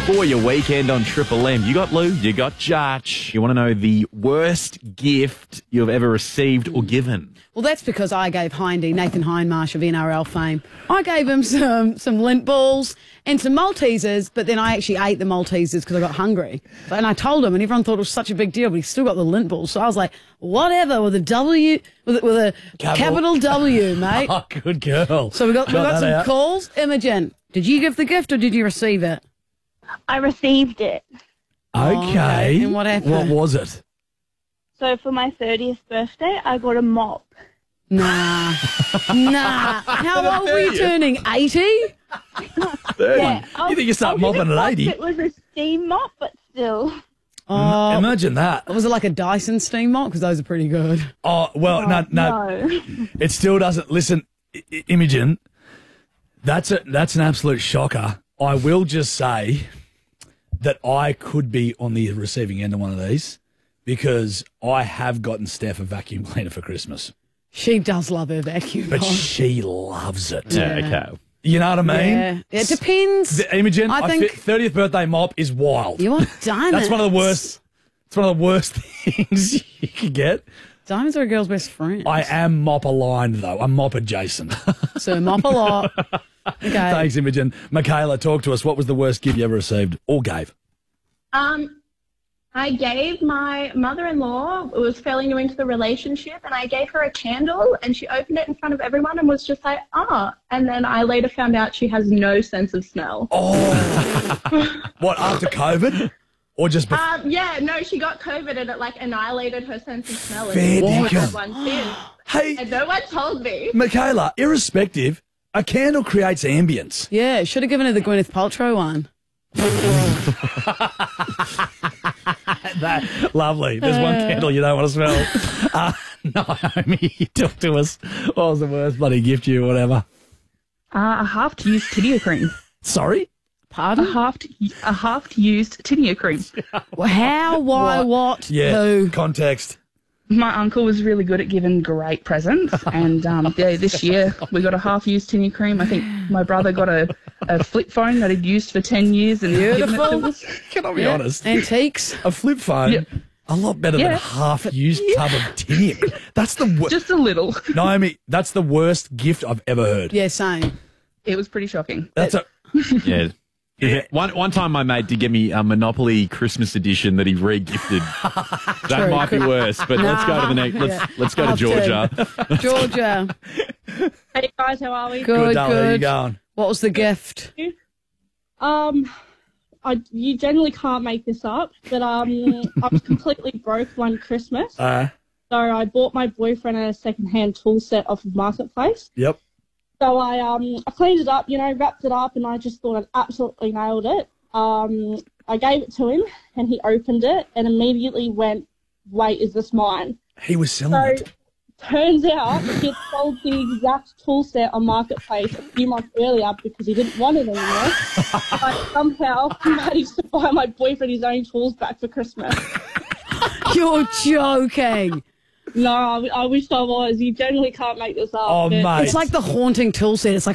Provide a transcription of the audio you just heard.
for your weekend on Triple M. You got Lou, you got Jarch. You want to know the worst gift you've ever received or given? Well, that's because I gave Hindy, Nathan Hindmarsh of NRL fame, I gave him some lint balls and some Maltesers, but then I actually ate the Maltesers because I got hungry. And I told him, and everyone thought it was such a big deal, but he still got the lint balls. So I was like, whatever, with a capital W, mate. Oh, good girl. So we got some calls. Imogen, did you give the gift or did you receive it? I received it. Okay. And what happened? What was it? So for my 30th birthday, I got a mop. Nah. How old were you turning? 80? Yeah, You think you start mopping at 80? It was a steam mop, but still. Oh, Imagine that. was it like a Dyson steam mop? Because those are pretty good. Oh, well, no. It still doesn't. Listen, Imogen, that's an absolute shocker. I will just say that I could be on the receiving end of one of these because I have gotten Steph a vacuum cleaner for Christmas. She does love her vacuum. But she loves it. Yeah. Okay. You know what I mean? Yeah. It depends. Imogen, I think 30th birthday mop is wild. you want diamonds. That's one of the worst. It's one of the worst things you can get. Diamonds are a girl's best friend. I am mop aligned though. I'm mop adjacent. So mop a lot. Okay. Thanks, Imogen. Michaela, talk to us. What was the worst gift you ever received or gave? I gave my mother-in-law, who was fairly new into the relationship, and I gave her a candle, and she opened it in front of everyone and was just like, ah. And then I later found out she has no sense of smell. Oh. What, after COVID? Or just before? Yeah, no, she got COVID and it, like, annihilated her sense of smell. Fair And dinkum. had one since. Hey, And no one told me. Michaela, irrespective, a candle creates ambience. Yeah, should have given her the Gwyneth Paltrow one. Lovely. There's one candle you don't want to smell. Naomi, talk to us. What was the worst bloody gift you or whatever? A half-used tinea cream. Sorry? Pardon? A half-used tinea cream. How? Why? What? Yeah. Who? Context. My uncle was really good at giving great presents, and this year we got a half-used tinea cream. I think my brother got a flip phone that he'd used for 10 years and given it to us. Can I be honest? Antiques. A flip phone, Yeah. a lot better than a half-used tub of tinea. That's the worst. Just a little. Naomi, that's the worst gift I've ever heard. Yeah, same. It was pretty shocking. That's a... Yeah. Yeah. One time my mate did get me a Monopoly Christmas edition that he re-gifted. That True. might be worse, but let's go to the next. Let's go to Georgia. Georgia. Hey, guys, how are we? Good, darling. How you good. going? What was the gift? You generally can't make this up, but I was completely broke one Christmas. So I bought my boyfriend a second-hand tool set off of Marketplace. Yep. So I cleaned it up, wrapped it up, and I just thought I'd absolutely nailed it. I gave it to him, and he opened it and immediately went, wait, is this mine? He was selling it. Turns out he had sold the exact tool set on Marketplace a few months earlier because he didn't want it anymore. I somehow managed to buy my boyfriend his own tools back for Christmas. You're joking. No, I wish I was. You generally can't make this up. Oh, but- mate. It's like the haunting tool set. It's like